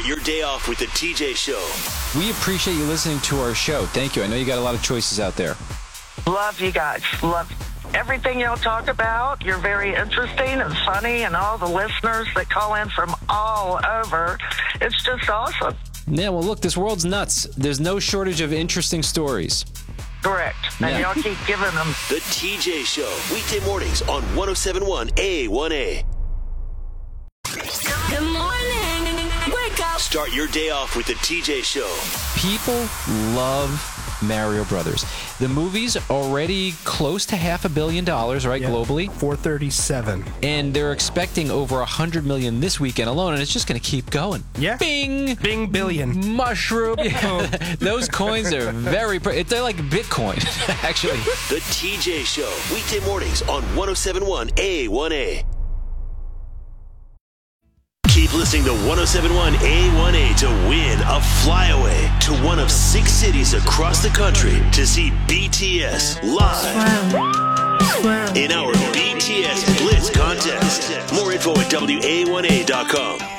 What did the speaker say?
your day off with the TJ Show. We appreciate you listening to our show. Thank you. I know you got a lot of choices out there. Love you guys. Love everything y'all talk about. You're very interesting and funny, and all the listeners that call in from all over. It's just awesome. Yeah, well, look, this world's nuts. There's no shortage of interesting stories. Correct. And y'all keep giving them. The TJ Show, weekday mornings on 107.1 A1A. Good morning. Wake up. Start your day off with the TJ Show. People love Mario Brothers. The movie's already close to $500 million, right, globally? 437. And they're expecting over $100 million this weekend alone, and it's just going to keep going. Yeah. Bing! Bing billion. Mushroom. Yeah. Those coins are they're like Bitcoin, actually. The TJ Show, weekday mornings on 107.1 A1A. Keep listening to 107.1 A1A to win a flyaway to one of 6 cities across the country to see BTS live in our BTS Blitz contest. More info at WA1A.com.